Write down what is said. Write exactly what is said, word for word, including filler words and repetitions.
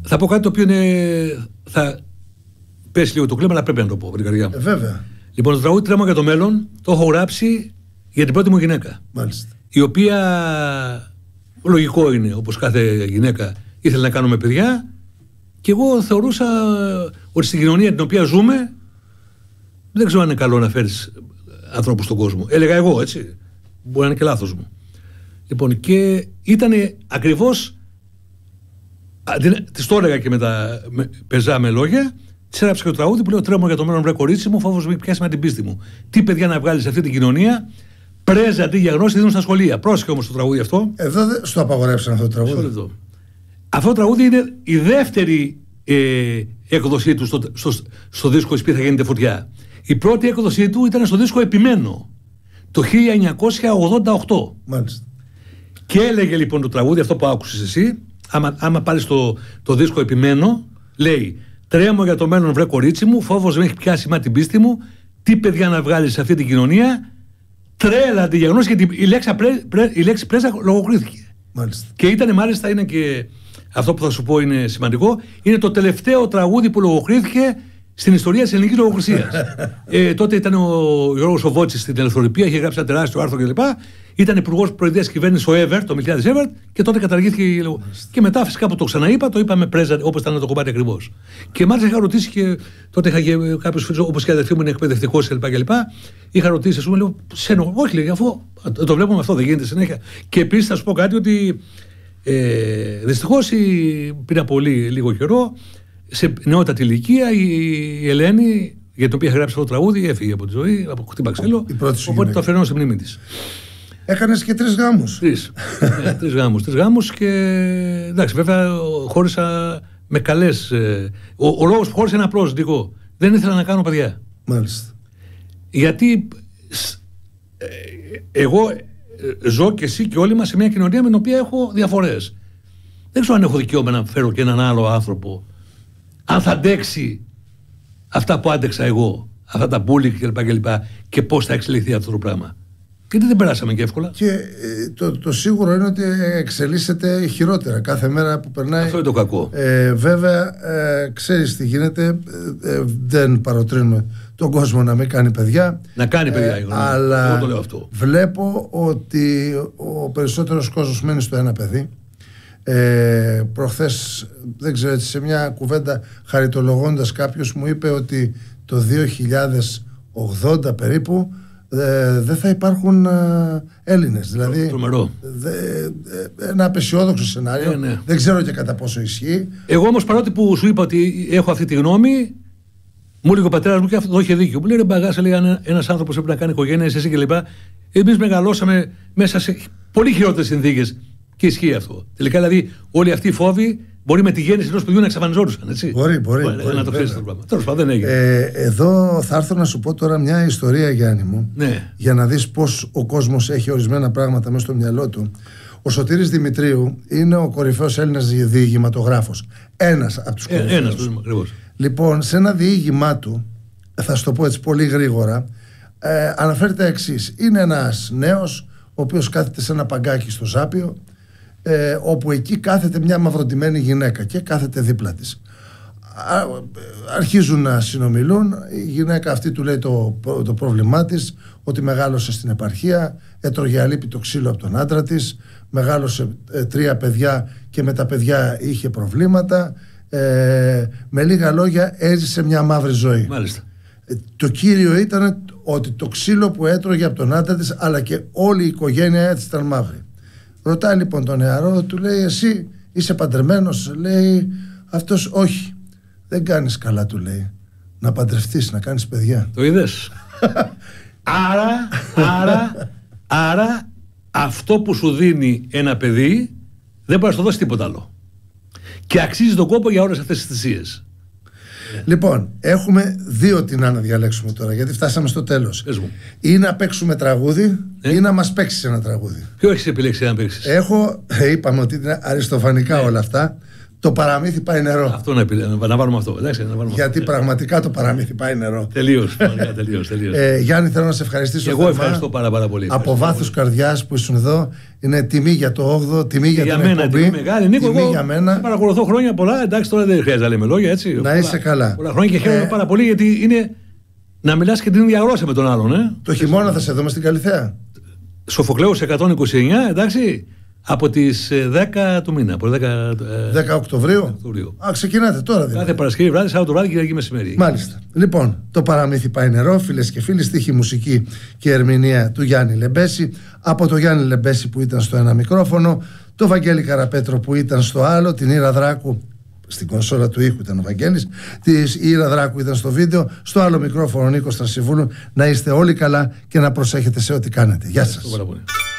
Θα πω κάτι το οποίο είναι, θα πέσει λίγο το κλίμα, αλλά πρέπει να το πω από την καρδιά μου. Ε, βέβαια. Λοιπόν, το τραγούδι «Τρέμω για το μέλλον» το έχω γράψει για την πρώτη μου γυναίκα. Μάλιστα. Η οποία, λογικό είναι, όπως κάθε γυναίκα, ήθελε να κάνουμε παιδιά, και εγώ θεωρούσα ότι στην κοινωνία την οποία ζούμε δεν ξέρω αν είναι καλό να φέρεις ανθρώπους στον κόσμο. Έλεγα εγώ, έτσι. Μπορεί να είναι και λάθος μου. Λοιπόν, και ήταν ακριβώς, της το έλεγα και με τα με, πεζά με λόγια, της έγραψα και το τραγούδι που λέω «Τρέμω για το μέλλον, βρε κορίτσι μου, φόβος με πιάσει με την πίστη μου». Τι παιδιά να βγάλεις σε αυτή την κοινωνία, πρέζα αντί για γνώση δίνουν στα σχολεία. Πρόσεχε όμως το τραγούδι αυτό. Εδώ δεν στο απαγορεύσαν αυτό το τραγούδι. Αυτό, αυτό το τραγούδι είναι η δεύτερη ε, έκδοσή του στο, στο, στο δίσκο «Η Σπίθα γίνεται φωτιά». Η πρώτη έκδοσή του ήταν στο δίσκο «Επιμένω» το χίλια εννιακόσια ογδόντα οκτώ. Μάλιστα. Και έλεγε λοιπόν το τραγούδι, αυτό που άκουσες εσύ, άμα, άμα πάρεις το, το δίσκο «Επιμένω», λέει «Τρέμω για το μέλλον, βρε κορίτσι μου, φόβος με έχει πιάσει μα την πίστη μου, τι παιδιά να βγάλεις σε αυτή την κοινωνία, τρέλα τη διαγνώση», γιατί η λέξη, πρέ, πρέ, η λέξη πρέζα λογοκρίθηκε. Μάλιστα. Και ήταν μάλιστα, είναι και αυτό που θα σου πω είναι σημαντικό, είναι το τελευταίο τραγούδι που λογοκρίθηκε στην ιστορία της ελληνικής λογοκρισίας. ε, τότε ήταν ο Γιώργος ο Βότσης στην Ελευθεροτυπία, είχε γράψει ένα τεράστιο άρθρο κλπ. Ήταν υπουργός προεδρίας κυβέρνησης ο Εύερ, το Μιλτιάδης Εύερ, και τότε καταργήθηκε η λογοκρισία. Και μετά, φυσικά που το ξαναείπα, το είπαμε πρέζα, όπως ήταν το κομμάτι ακριβώς. Και μάλιστα είχα ρωτήσει και τότε είχα και κάποιους φίλους, όπως και η αδερφή μου είναι εκπαιδευτικός κλπ. Είχα ρωτήσει, α πούμε, λέω, σε εννοώ, όχι, λέει, αφού το βλέπουμε αυτό, δεν γίνεται συνέχεια. Και επίσης θα σου πω κάτι ότι ε, δυστυχώς πριν από πολύ λίγο καιρό, σε νεότατη ηλικία, η Ελένη, για την οποία είχα γράψει αυτό το τραγούδι, έφυγε από τη ζωή, από χτύπα ξύλο. Οπότε το αφαιρώνω στη μνήμη της. Έκανες και τρεις γάμους. Τρεις. ναι, τρεις γάμους. Τρεις γάμους και εντάξει, βέβαια χώρισα με καλές. Ε, ο, ο λόγος που χώρισα είναι απλός, δικό. Δεν ήθελα να κάνω παιδιά. Μάλιστα. Γιατί ε, εγώ ε, ζω και εσύ και όλοι μας σε μια κοινωνία με την οποία έχω διαφορές. Δεν ξέρω αν έχω δικαίωμα να φέρω και έναν άλλο άνθρωπο. Αν θα αντέξει αυτά που άντεξα εγώ, αυτά τα bullying κλπ. Και, και, και πώς θα εξελιχθεί αυτό το πράγμα. Γιατί δεν περάσαμε και εύκολα. Και ε, το, το σίγουρο είναι ότι εξελίσσεται χειρότερα κάθε μέρα που περνάει. Αυτό είναι το κακό. Ε, βέβαια, ε, ξέρεις τι γίνεται. Ε, ε, δεν παροτρύνουμε τον κόσμο να μην κάνει παιδιά. Να κάνει παιδιά, ε, αλλά εγώ το λέω αυτό. Βλέπω ότι ο περισσότερος κόσμος μένει στο ένα παιδί. Ε, προχθές, δεν ξέρω, έτσι, σε μια κουβέντα χαριτολογώντας, κάποιος μου είπε ότι το δύο χιλιάδες ογδόντα περίπου ε, δεν θα υπάρχουν ε, Έλληνες. Δηλαδή δε, ε, ένα απεσιόδοξο σενάριο. ε, ναι. Δεν ξέρω και κατά πόσο ισχύει. Εγώ όμως, παρότι που σου είπα ότι έχω αυτή τη γνώμη, μου λέει ο πατέρας μου και αυτό το είχε δίκιο. Μου λέει, ρε μπαγάσα, λέει, αν ένας άνθρωπος πρέπει να κάνει οικογένεια, εσύ κλπ. Εμείς μεγαλώσαμε μέσα σε πολύ χειρότερες συνθήκες. Και ισχύει αυτό. Τελικά, δηλαδή, όλοι αυτοί οι φόβοι μπορεί με τη γέννηση ενός παιδιού να εξαφανιζόντουσαν. Έτσι. Μπορεί, μπορεί. μπορεί, μπορεί να το ξέρεις το πράγμα. Τέλος πάντων, δεν έγινε. Ε, εδώ θα έρθω να σου πω τώρα μια ιστορία, Γιάννη μου, ναι. για να δεις πώς ο κόσμος έχει ορισμένα πράγματα μέσα στο μυαλό του. Ο Σωτήρης Δημητρίου είναι ο κορυφαίος Έλληνας διηγηματογράφος. Ένας από τους κορυφαίους. Ε, ένας, ακριβώς. Λοιπόν, σε ένα διήγημά του, θα σου το πω έτσι πολύ γρήγορα, ε, αναφέρεται εξής. Είναι ένας νέος, ο οποίος κάθεται σε ένα παγκάκι στο Ζάπιο, Ε, όπου εκεί κάθεται μια μαυροντημένη γυναίκα και κάθεται δίπλα της. Α, αρχίζουν να συνομιλούν. Η γυναίκα αυτή του λέει το, το πρόβλημά της, ότι μεγάλωσε στην επαρχία, έτρωγε αλίπητο ξύλο από τον άντρα της, μεγάλωσε ε, τρία παιδιά και με τα παιδιά είχε προβλήματα, ε, με λίγα λόγια έζησε μια μαύρη ζωή. Μάλιστα. Ε, το κύριο ήταν ότι το ξύλο που έτρωγε από τον άντρα της, αλλά και όλη η οικογένεια της ήταν μαύρη. Ρωτάει λοιπόν τον νεαρό, του λέει, εσύ είσαι παντρεμένος? Λέει αυτός, όχι, δεν κάνεις καλά, του λέει, να παντρευτείς, να κάνεις παιδιά. Το είδες? άρα, άρα, άρα αυτό που σου δίνει ένα παιδί δεν μπορεί να σου δώσει τίποτα άλλο. Και αξίζει τον κόπο για όλες αυτές τις θυσίες. Λοιπόν, έχουμε δύο τι να διαλέξουμε τώρα, γιατί φτάσαμε στο τέλος. Ή να παίξουμε τραγούδι, ε? ή να μας παίξεις ένα τραγούδι. Ποιο έχεις επιλέξει να παίξεις? Έχω, είπαμε ότι είναι αριστοφανικά ε. όλα αυτά. Το παραμύθι πάει νερό. Αυτό να, να, να βάλουμε αυτό. Εντάξει, να βάλουμε Γιατί αυτό. πραγματικά το παραμύθι πάει νερό. Τελείως. τελείως, τελείως. Ε, Γιάννη, θέλω να σε ευχαριστήσω. Εγώ ευχαριστώ πάρα, πάρα πολύ. Από βάθους καρδιάς που ήσουν εδώ. Είναι τιμή για το όγδοο, τιμή για, για την μένα, εκπομπή. Τιμή μεγάλη. Νίκο, τιμή εγώ για μένα. Παρακολουθώ χρόνια πολλά. Εντάξει, τώρα δεν χρειάζεται να λέμε λόγια, έτσι. Να πολλά, είσαι καλά. Πολλά χρόνια και χαίρομαι ε... πάρα πολύ γιατί είναι να μιλάς και την ίδια γλώσσα με τον άλλον. Ε. Το χειμώνα θα σε δούμε στην Καλιθέα. Σοφοκλέους εκατόν είκοσι εννιά, εντάξει. Από τις δέκα του μήνα. Από δέκα, δέκα Οκτωβρίου. Οκτωβρίου. Α, ξεκινάτε τώρα δηλαδή. Κάθε Παρασκευή βράδυ, Σάββατο βράδυ, Κυριακή μεσημέρι. Μάλιστα. Λοιπόν, το παραμύθι πάει νερό, φίλες και φίλοι, στίχη, μουσική και ερμηνεία του Γιάννη Λεμπέση. Από το Γιάννη Λεμπέση που ήταν στο ένα μικρόφωνο, το Βαγγέλη Καραπέτρο που ήταν στο άλλο, την Ήρα Δράκου. Στην κονσόλα του ήχου ήταν ο Βαγγέλης, η Ήρα Δράκου ήταν στο βίντεο, στο άλλο μικρόφωνο ο Νίκος Τρασιβούλου. Να είστε όλοι καλά και να προσέχετε σε ό,τι κάνετε. Γεια σας.